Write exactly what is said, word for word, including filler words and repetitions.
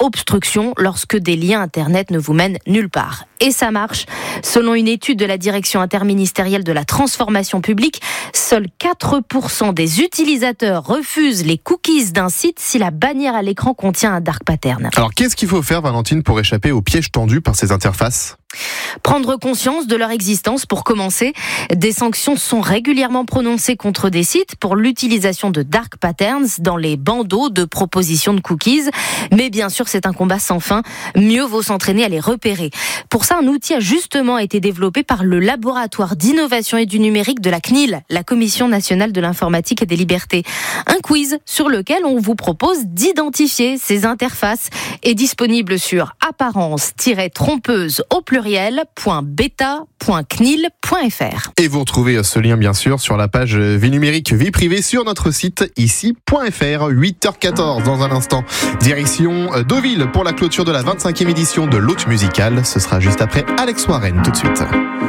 obstruction lorsque des liens Internet ne vous mènent nulle part. Et ça marche. Selon une étude de la Direction interministérielle de la transformation publique, seuls quatre pour cent des utilisateurs refusent les cookies d'un site si la bannière à l'écran contient un dark pattern. Alors qu'est-ce qu'il faut faire, Valentine, pour échapper aux pièges tendus par ces interfaces ? Prendre conscience de leur existence pour commencer. Des sanctions sont régulièrement prononcées contre des sites pour l'utilisation de dark patterns dans les bandeaux de propositions de cookies. Mais bien sûr, c'est un combat sans fin. Mieux vaut s'entraîner à les repérer. Pour ça, un outil a justement été développé par le laboratoire d'innovation et du numérique de la C N I L, la Commission nationale de l'informatique et des libertés. Un quiz sur lequel on vous propose d'identifier ces interfaces est disponible sur apparence-trompeuse au pluriel .beta point c n i l point f r. Et vous retrouvez ce lien bien sûr sur la page Vie numérique, vie privée sur notre site ici point f r. huit heures quatorze dans un instant. Direction Deauville pour la clôture de la vingt-cinquième édition de l'Hôte Musicale. Ce sera juste après Alex Warren tout de suite.